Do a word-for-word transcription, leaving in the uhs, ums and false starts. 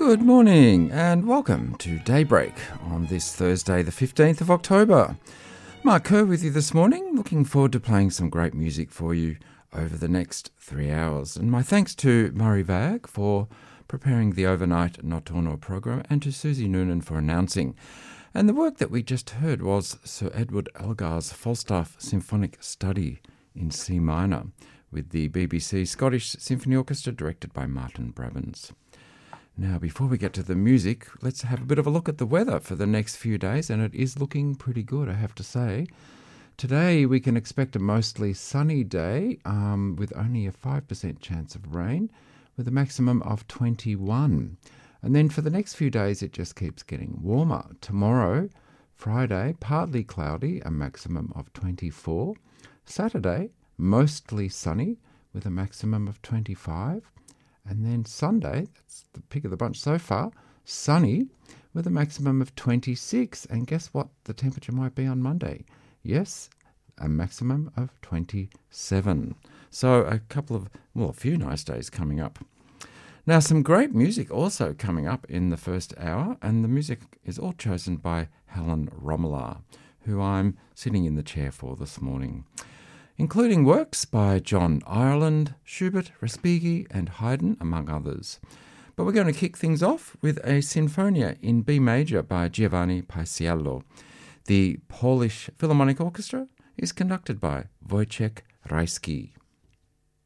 Good morning and welcome to Daybreak on this Thursday the fifteenth of October. Mark Kerr with you this morning, looking forward to playing some great music for you over the next three hours. And my thanks to Murray Vag for preparing the overnight Notturno program and to Susie Noonan for announcing. And the work that we just heard was Sir Edward Elgar's Falstaff Symphonic Study in C minor with the B B C Scottish Symphony Orchestra directed by Martin Brabbins. Now, before we get to the music, let's have a bit of a look at the weather for the next few days, and it is looking pretty good, I have to say. Today, we can expect a mostly sunny day um, with only a five percent chance of rain, with a maximum of twenty-one. And then for the next few days, it just keeps getting warmer. Tomorrow, Friday, partly cloudy, a maximum of twenty-four. Saturday, mostly sunny, with a maximum of twenty-five. And then Sunday, that's the pick of the bunch so far, sunny with a maximum of twenty-six. And guess what the temperature might be on Monday? Yes, a maximum of twenty-seven. So a couple of, well, a few nice days coming up. Now, some great music also coming up in the first hour, and the music is all chosen by Helen Rommelaar, who I'm sitting in the chair for this morning, including works by John Ireland, Schubert, Respighi and Haydn, among others. But we're going to kick things off with a Sinfonia in B major by Giovanni Paisiello. The Polish Philharmonic Orchestra is conducted by Wojciech Rajski.